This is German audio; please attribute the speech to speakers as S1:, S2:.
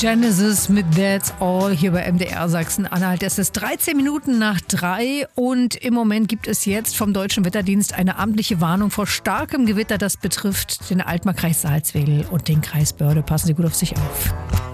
S1: Genesis mit That's All hier bei MDR Sachsen-Anhalt. Es ist 13 Minuten nach 3 und im Moment gibt es jetzt vom Deutschen Wetterdienst eine amtliche Warnung vor starkem Gewitter. Das betrifft den Altmark-Kreis Salzwedel und den Kreis Börde. Passen Sie gut auf sich auf.